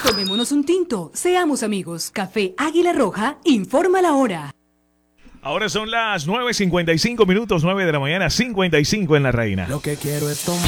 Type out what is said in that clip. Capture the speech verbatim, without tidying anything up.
Tomémonos un tinto, seamos amigos. Café Águila Roja, informa la hora. Ahora son las nueve cincuenta y cinco minutos, nueve de la mañana, cincuenta y cinco en La Reina. Lo que quiero es tomar.